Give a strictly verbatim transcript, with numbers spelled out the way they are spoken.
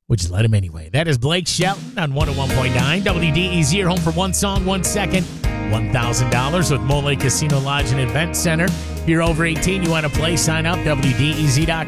Would you let him anyway? That is Blake Shelton on one oh one point nine W D E Z. You're home for one song, one second. one thousand dollars with Mole Casino Lodge and Event Center. If you're over eighteen, you want to play, sign up, W D E Z dot